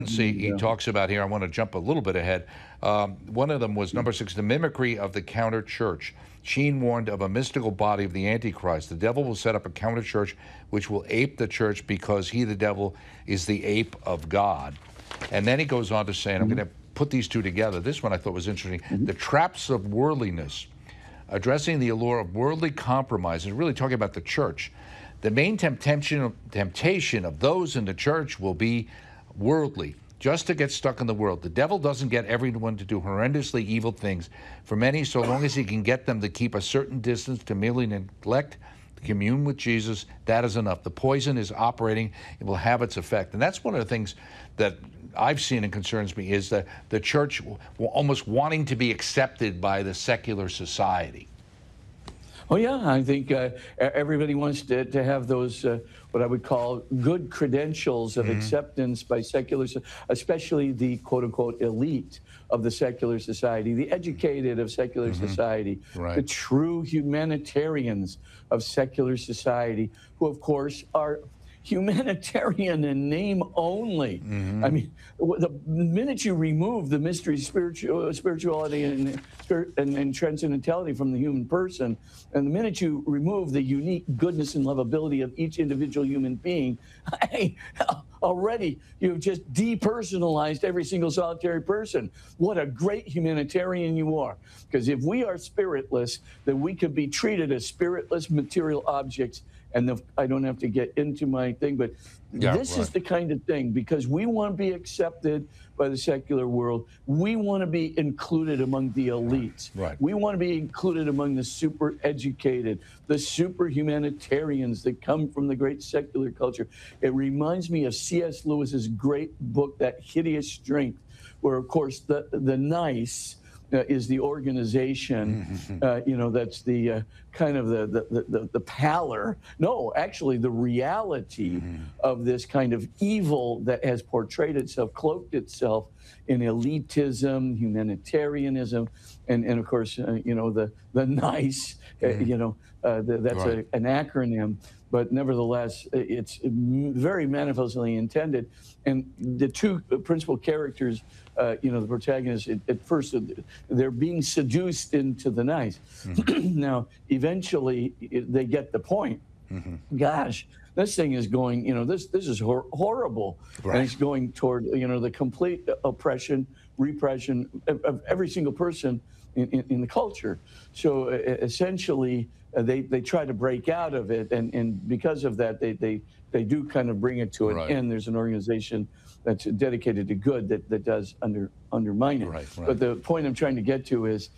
See, he Yeah. talks about here, I want to jump a little bit ahead. One of them was number 6, the mimicry of the counter church. Sheen warned of a mystical body of the Antichrist. The devil will set up a counter church which will ape the church because he, the devil, is the ape of God. And then he goes on to say, and I'm going to put these two together. This one I thought was interesting. The traps of worldliness, addressing the allure of worldly compromise, and really talking about the church. The main temptation of those in the church will be worldly, just to get stuck in the world. The devil doesn't get everyone to do horrendously evil things. For many, so long as he can get them to keep a certain distance, to merely neglect to commune with Jesus, that is enough. The poison is operating. It will have its effect. And that's one of the things that I've seen and concerns me, is that the church almost wanting to be accepted by the secular society. Oh, yeah, I think everybody wants to have those, what I would call good credentials of acceptance by secular, especially the quote-unquote elite of the secular society, the educated of secular society, the true humanitarians of secular society, who, of course, are humanitarian in name only. I mean, the minute you remove the mystery, spirituality, and transcendentality from the human person, and the minute you remove the unique goodness and lovability of each individual human being, already you've just depersonalized every single solitary person. What a great humanitarian you are. Because if we are spiritless, then we could be treated as spiritless material objects. And I don't have to get into my thing, but this is the kind of thing, because we want to be accepted by the secular world. We want to be included among the elites. We want to be included among the super educated, the super humanitarians that come from the great secular culture. It reminds me of C.S. Lewis's great book, That Hideous Strength, where, of course, the nice is the organization, that's the kind of the pallor. No, actually, the reality of this kind of evil that has portrayed itself, cloaked itself in elitism, humanitarianism, and of course, the nice, that's an acronym. But nevertheless, it's very manifestly intended. And the two principal characters, the protagonists, at first, they're being seduced into the nice. Now, eventually, they get the point. Gosh, this thing is going, this is horrible. And it's going toward, the complete oppression, repression of every single person in the culture. So essentially, they try to break out of it, and because of that, they do kind of bring it to an end. There's an organization that's dedicated to good that does undermine it. But the point I'm trying to get to is,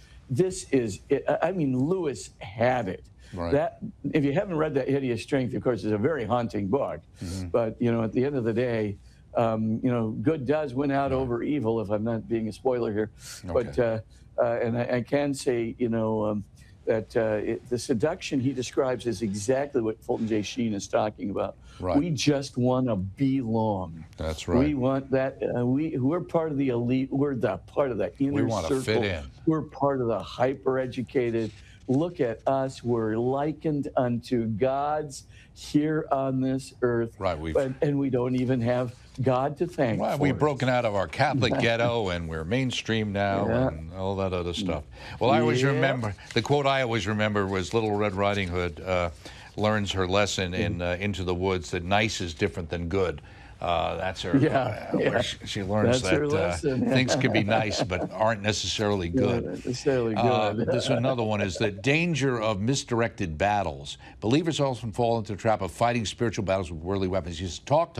Lewis had it. That, if you haven't read That Hideous Strength, of course, it's a very haunting book. But at the end of the day, good does win out over evil. If I'm not being a spoiler here, but and I can say, that the seduction he describes is exactly what Fulton J. Sheen is talking about. We just want to belong. That's right. We want that. We're part of the elite. We're part of the inner circle. We want to fit in. We're part of the hyper-educated. Look at us. We're likened unto gods here on this earth. And we don't even have God to thank for. We've broken out of our Catholic ghetto, and we're mainstream now, and all that other stuff. Well, I always remember, the quote I always remember was Little Red Riding Hood learns her lesson in Into the Woods, that nice is different than good. That's her. Where she learns that things can be nice but aren't necessarily good. This another one is the danger of misdirected battles. Believers often fall into the trap of fighting spiritual battles with worldly weapons. You just talk,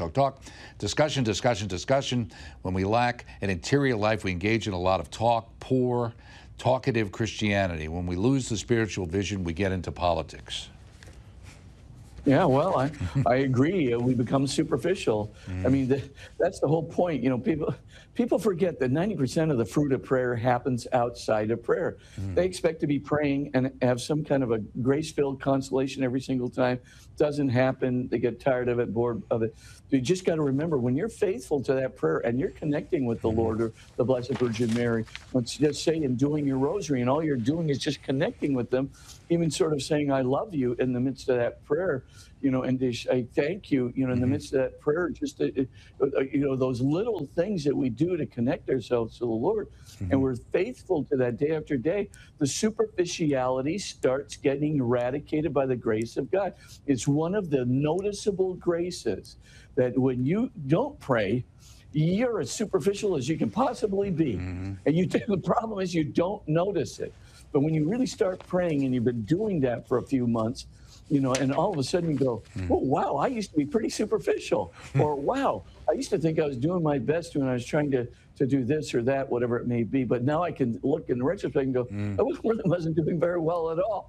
discussion. When we lack an interior life, we engage in a lot of talk, poor, talkative Christianity. When we lose the spiritual vision, we get into politics. Yeah, well, I agree. We become superficial. I mean, that's the whole point. People forget that 90% of the fruit of prayer happens outside of prayer. They expect to be praying and have some kind of a grace-filled consolation every single time. Doesn't happen. They get tired of it, bored of it. You just got to remember, when you're faithful to that prayer and you're connecting with the Lord or the Blessed Virgin Mary, let's just say in doing your rosary, and all you're doing is just connecting with them, even sort of saying, I love you in the midst of that prayer, and I thank you, in the midst of that prayer, just, those little things that we do to connect ourselves to the Lord, and we're faithful to that day after day, the superficiality starts getting eradicated by the grace of God. It's one of the noticeable graces that when you don't pray, you're as superficial as you can possibly be. And the problem is you don't notice it. But when you really start praying and you've been doing that for a few months, and all of a sudden you go, oh, wow, I used to be pretty superficial. Or, wow, I used to think I was doing my best when I was trying to do this or that, whatever it may be. But now I can look in retrospect and go, I wasn't doing very well at all.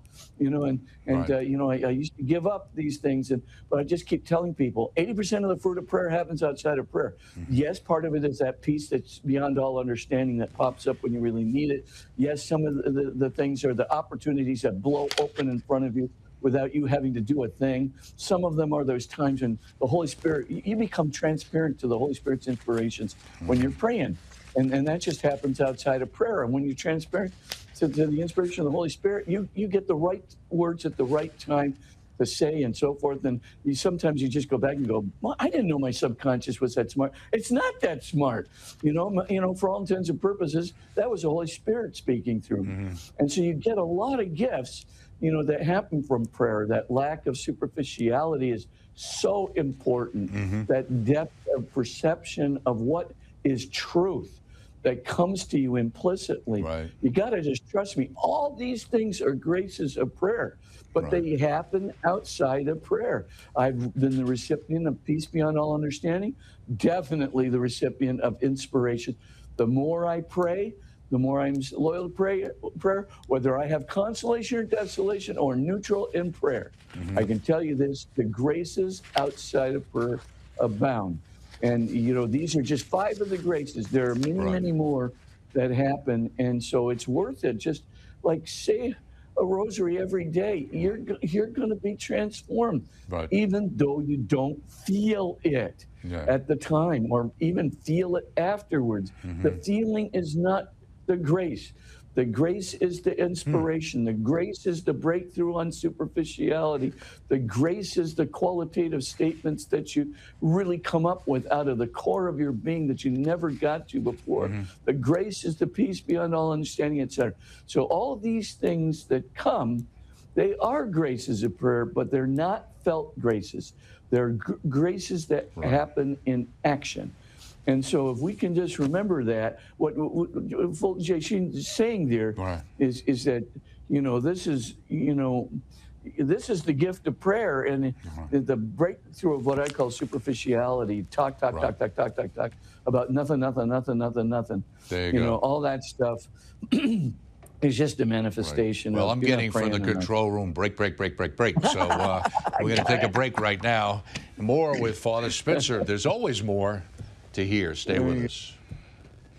I used to give up these things. But I just keep telling people, 80% of the fruit of prayer happens outside of prayer. Yes, part of it is that peace that's beyond all understanding that pops up when you really need it. Yes, some of the things are the opportunities that blow open in front of you without you having to do a thing. Some of them are those times when the Holy Spirit, you become transparent to the Holy Spirit's inspirations when you're praying. And that just happens outside of prayer. And when you're transparent to the inspiration of the Holy Spirit, you get the right words at the right time to say and so forth. And sometimes you just go back and go, well, I didn't know my subconscious was that smart. It's not that smart. For all intents and purposes, that was the Holy Spirit speaking through me. And so you get a lot of gifts that happen from prayer. That lack of superficiality is so important. That depth of perception of what is truth that comes to you implicitly. Right. You got to just trust me. All these things are graces of prayer, but they happen outside of prayer. I've been the recipient of peace beyond all understanding, definitely the recipient of inspiration. The more I pray, the more I'm loyal to prayer, whether I have consolation or desolation or neutral in prayer. I can tell you this, the graces outside of prayer abound. And, these are just 5 of the graces. There are many, many more that happen. And so it's worth it. Just like say a rosary every day. You're going to be transformed, even though you don't feel it at the time or even feel it afterwards. The feeling is not the grace. The grace is the inspiration. The grace is the breakthrough on superficiality. The grace is the qualitative statements that you really come up with out of the core of your being that you never got to before. The grace is the peace beyond all understanding, etc. So all of these things that come, they are graces of prayer, but they're not felt graces. They're graces that happen in action. And so if we can just remember that, what Fulton J. Sheen is saying there is that, this is the gift of prayer and the breakthrough of what I call superficiality, talk about nothing. There you go. All that stuff is just a manifestation. Well, I'm getting from the control room, break. So we're going to take a break right now. More with Father Spitzer. There's always more to hear. Stay with us.